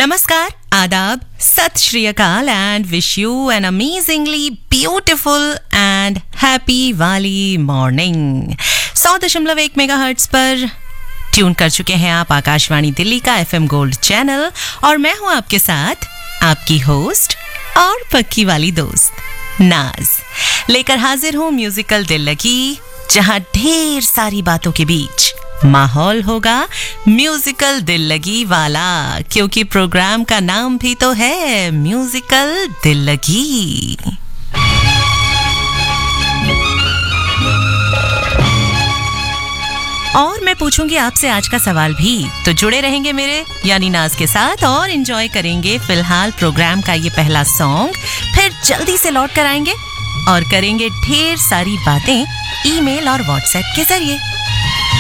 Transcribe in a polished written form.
नमस्कार, आदाब, सत श्री अकाल and wish you N amazingly beautiful and happy वाली मॉर्निंग। 100.1 मेगाहर्ट्ज पर ट्यून कर चुके हैं आप आकाशवाणी दिल्ली का FM गोल्ड चैनल और मैं हूं आपके साथ आपकी होस्ट और पक्की वाली दोस्त नाज, लेकर हाजिर हूं म्यूजिकल दिल लगी, जहां ढेर सारी बातों के बीच माहौल होगा म्यूजिकल दिल लगी वाला, क्योंकि प्रोग्राम का नाम भी तो है म्यूजिकल दिल लगी। और मैं पूछूंगी आपसे आज का सवाल भी, तो जुड़े रहेंगे मेरे यानी नाज के साथ और एंजॉय करेंगे फिलहाल प्रोग्राम का ये पहला सॉन्ग। फिर जल्दी से लौट कर आएंगे और करेंगे ढेर सारी बातें ईमेल और व्हाट्सएप के जरिए।